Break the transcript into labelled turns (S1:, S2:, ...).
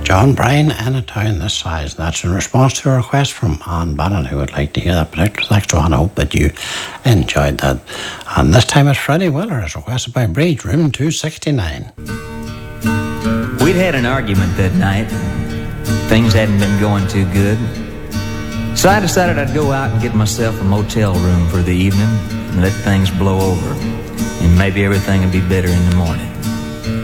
S1: John Bryan and a town this size. That's in response to a request from Anne Bannon, who would like to hear that particular. Thanks to Anne. I hope that you enjoyed that. And this time it's Freddie Willer, as requested by Breed, room 269.
S2: We'd had an argument that night. Things hadn't been going too good. So I decided I'd go out and get myself a motel room for the evening and let things blow over. And maybe everything would be better in the morning.